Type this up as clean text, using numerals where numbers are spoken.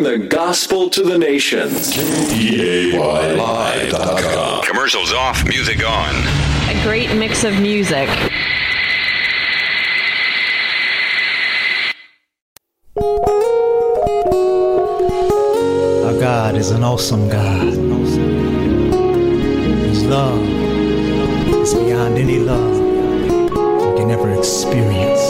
Bring the gospel to the nations. KDAYlive.com. Commercials off, music on. A great mix of music. Our God is an awesome God. His love is beyond any love we can ever experience.